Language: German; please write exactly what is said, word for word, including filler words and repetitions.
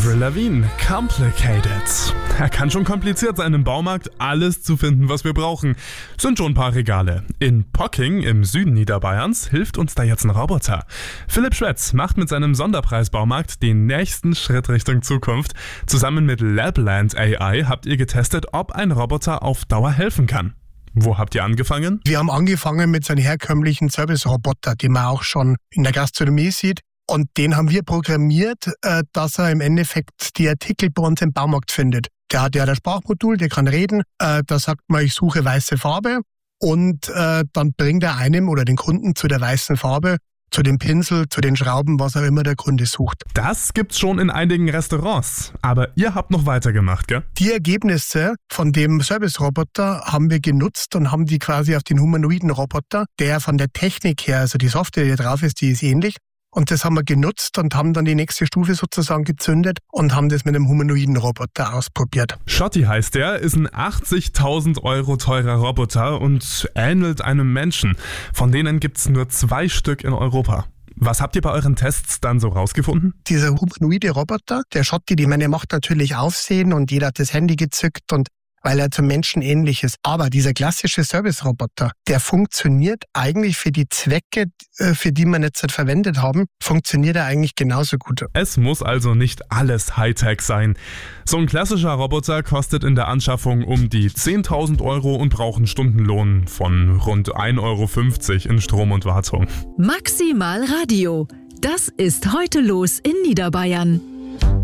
Avril Lavigne, Complicated. Er kann schon kompliziert sein, im Baumarkt alles zu finden, was wir brauchen. Sind schon ein paar Regale. In Pocking im Süden Niederbayerns hilft uns da jetzt ein Roboter. Philipp Schwetz macht mit seinem Sonderpreisbaumarkt den nächsten Schritt Richtung Zukunft. Zusammen mit Labland A I habt ihr getestet, ob ein Roboter auf Dauer helfen kann. Wo habt ihr angefangen? Wir haben angefangen mit so einem herkömmlichen Service-Roboter, den man auch schon in der Gastronomie sieht. Und den haben wir programmiert, dass er im Endeffekt die Artikel bei uns im Baumarkt findet. Der hat ja ein Sprachmodul, der kann reden. Da sagt man, ich suche weiße Farbe. Und dann bringt er einem oder den Kunden zu der weißen Farbe, zu dem Pinsel, zu den Schrauben, was auch immer der Kunde sucht. Das gibt's schon in einigen Restaurants. Aber ihr habt noch weitergemacht, gell? Die Ergebnisse von dem Service-Roboter haben wir genutzt und haben die quasi auf den humanoiden Roboter, der von der Technik her, also die Software, die drauf ist, die ist ähnlich. Und das haben wir genutzt und haben dann die nächste Stufe sozusagen gezündet und haben das mit einem humanoiden Roboter ausprobiert. Shotty heißt der, ist ein achtzigtausend Euro teurer Roboter und ähnelt einem Menschen. Von denen gibt's nur zwei Stück in Europa. Was habt ihr bei euren Tests dann so rausgefunden? Dieser humanoide Roboter, der Shotty, die meine, macht natürlich Aufsehen und jeder hat das Handy gezückt und weil er zum Menschen ähnlich ist. Aber dieser klassische Service-Roboter, der funktioniert eigentlich für die Zwecke, für die wir jetzt verwendet haben, funktioniert er eigentlich genauso gut. Es muss also nicht alles Hightech sein. So ein klassischer Roboter kostet in der Anschaffung um die zehntausend Euro und braucht einen Stundenlohn von rund ein Euro fünfzig in Strom und Wartung. Maximal Radio. Das ist heute los in Niederbayern.